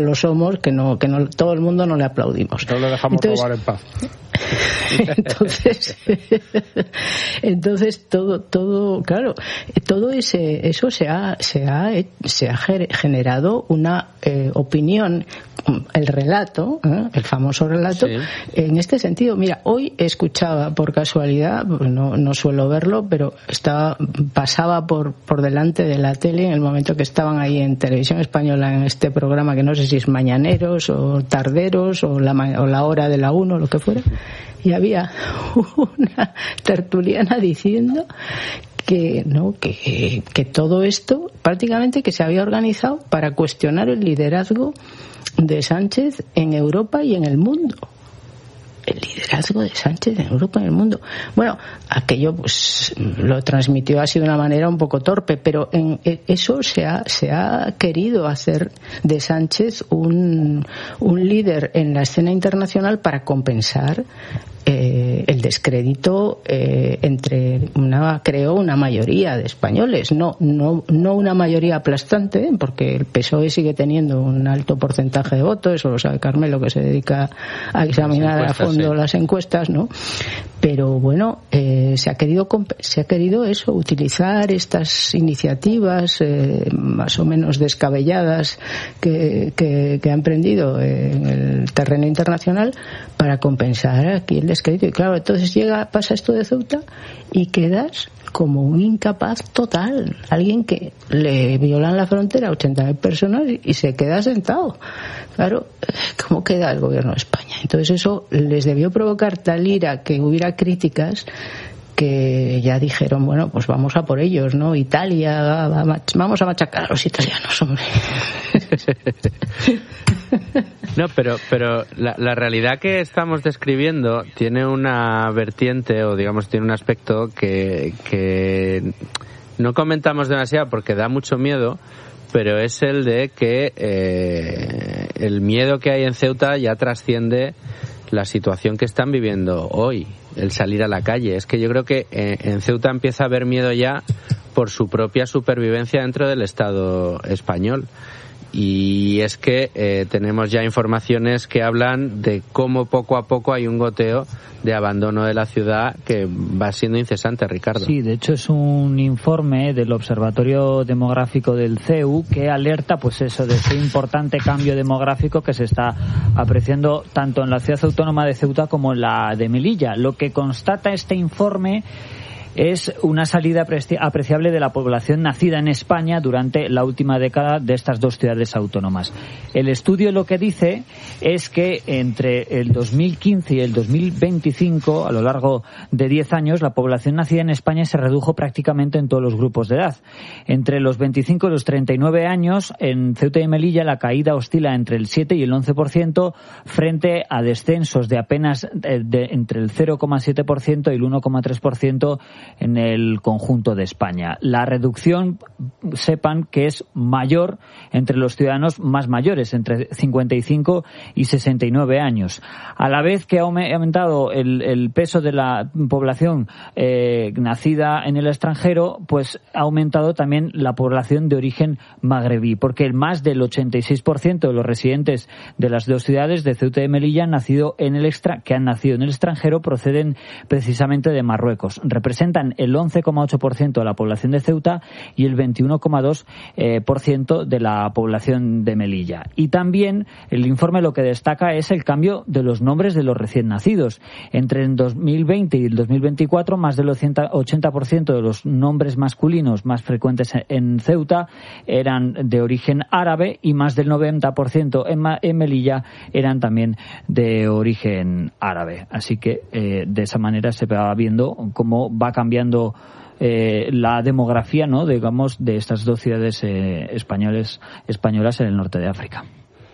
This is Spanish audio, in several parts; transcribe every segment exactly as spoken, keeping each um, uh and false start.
lo somos, que no, que no, todo el mundo no le aplaudimos. No lo dejamos entonces, robar en paz. entonces, entonces todo, todo, claro, todo ese, eso se ha, se ha, se ha generado una eh, opinión, el relato, ¿eh? el famoso relato, sí. En este sentido. Mira, hoy escuchaba por casualidad, no, no suelo verlo, pero estaba, pasaba por, por delante de la tele en el momento que estaban ahí en Televisión Española en este programa que no sé si es Mañaneros o Tarderos o la, o la hora de la uno, lo que fuera, y había una tertuliana diciendo que no que, que todo esto prácticamente que se había organizado para cuestionar el liderazgo de Sánchez en Europa y en el mundo. El liderazgo de Sánchez en Europa y en el mundo. Bueno, aquello pues lo transmitió así de una manera un poco torpe, pero en eso se ha, se ha querido hacer de Sánchez un, un líder en la escena internacional para compensar eh, el descrédito eh, entre una, creo, una mayoría de españoles, no, no, no una mayoría aplastante, porque el P S O E sigue teniendo un alto porcentaje de votos, eso lo sabe Carmelo, que se dedica a examinar a fondo sí. las encuestas, ¿no? Pero bueno, eh, se ha querido se ha querido eso, utilizar estas iniciativas eh, más o menos descabelladas que, que, que ha emprendido en el terreno internacional para compensar aquí el descrédito. Y claro, entonces llega, pasa esto de Ceuta y quedas como un incapaz total, alguien que le violan la frontera a ochenta mil personas y se queda sentado. Claro, ¿cómo queda el gobierno de España? Entonces eso les debió provocar tal ira que hubiera críticas que ya dijeron, bueno, pues vamos a por ellos, ¿no? Italia, vamos a machacar a los italianos, hombre. No, pero pero la, la realidad que estamos describiendo tiene una vertiente, o digamos tiene un aspecto que, que no comentamos demasiado porque da mucho miedo, pero es el de que eh, el miedo que hay en Ceuta ya trasciende la situación que están viviendo hoy, el salir a la calle. Es que yo creo que eh, en Ceuta empieza a haber miedo ya por su propia supervivencia dentro del Estado español. Y es que eh, tenemos ya informaciones que hablan de cómo poco a poco hay un goteo de abandono de la ciudad que va siendo incesante, Ricardo. Sí, de hecho es un informe del Observatorio Demográfico del C E U que alerta pues eso de ese importante cambio demográfico que se está apreciando tanto en la ciudad autónoma de Ceuta como en la de Melilla. Lo que constata este informe es una salida apreciable de la población nacida en España durante la última década de estas dos ciudades autónomas. El estudio lo que dice es que entre el dos mil quince y el dos mil veinticinco, a lo largo de diez años, la población nacida en España se redujo prácticamente en todos los grupos de edad. Entre los veinticinco y los treinta y nueve años, en Ceuta y Melilla la caída oscila entre el siete y el once por ciento frente a descensos de apenas de, de, entre el cero coma siete por ciento y el uno coma tres por ciento en el conjunto de España. La reducción, sepan que es mayor entre los ciudadanos más mayores, entre cincuenta y cinco y sesenta y nueve años. A la vez que ha aumentado el, el peso de la población eh, nacida en el extranjero, pues ha aumentado también la población de origen magrebí, porque el más del ochenta y seis por ciento de los residentes de las dos ciudades, de Ceuta y Melilla, han nacido en el extra, que han nacido en el extranjero, proceden precisamente de Marruecos. Representan el once coma ocho por ciento de la población de Ceuta y el veintiuno coma dos por ciento de la población de Melilla. Y también el informe lo que destaca es el cambio de los nombres de los recién nacidos. Entre el dos mil veinte y el dos mil veinticuatro, más del ochenta por ciento de los nombres masculinos más frecuentes en Ceuta eran de origen árabe y más del noventa por ciento en, en Melilla eran también de origen árabe. Así que eh, de esa manera se va viendo cómo va cambiando eh, la demografía, ¿no?, digamos, de estas dos ciudades eh, españoles, españolas en el norte de África.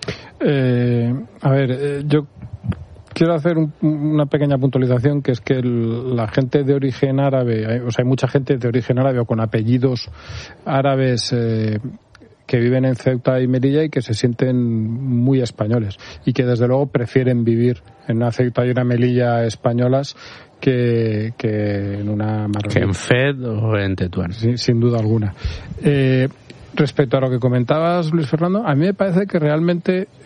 Eh, a ver, eh, yo quiero hacer un, una pequeña puntualización, que es que el, la gente de origen árabe, hay, o sea, hay mucha gente de origen árabe o con apellidos árabes eh, que viven en Ceuta y Melilla y que se sienten muy españoles y que desde luego prefieren vivir en una Ceuta y una Melilla españolas que, que en una marroquí. Que en Fed o en Tetuán. Sin, sin duda alguna. Eh, respecto a lo que comentabas, Luis Fernando, a mí me parece que realmente